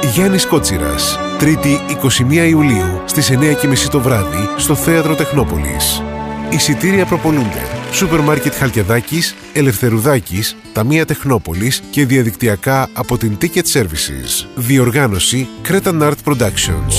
Γιάννης Κότσιρας, Τρίτη 21 Ιουλίου στις 9:30 το βράδυ στο Θέατρο Τεχνόπολης. Εισιτήρια προπολούνται. Σούπερ Μάρκετ Χαλκιδάκης, Ελευθερουδάκης, Ταμεία Τεχνόπολης και διαδικτυακά από την Ticket Services. Διοργάνωση Cretan Art Productions.